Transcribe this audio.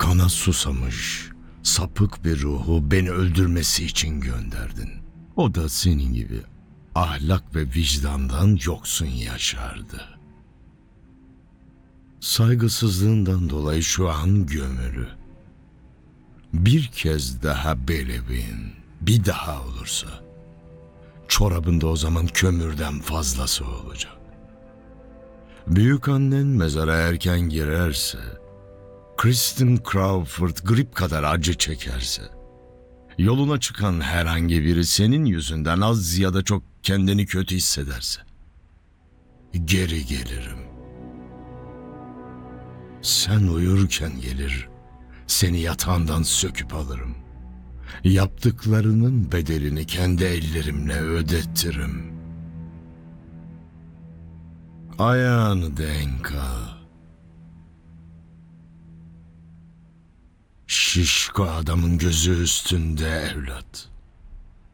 kana susamış, sapık bir ruhu beni öldürmesi için gönderdin. O da senin gibi ahlak ve vicdandan yoksun yaşardı. Saygısızlığından dolayı şu an gömülü. Bir kez daha belevin, bir daha olursa, çorabında o zaman kömürden fazlası olacak. Büyük annen mezara erken girerse, Kristen Crawford grip kadar acı çekerse, yoluna çıkan herhangi biri senin yüzünden az ya da çok kendini kötü hissederse, geri gelirim. Sen uyurken gelir, seni yatağından söküp alırım. Yaptıklarının bedelini kendi ellerimle ödettirim. Ayağını denk al. Şişko adamın gözü üstünde evlat.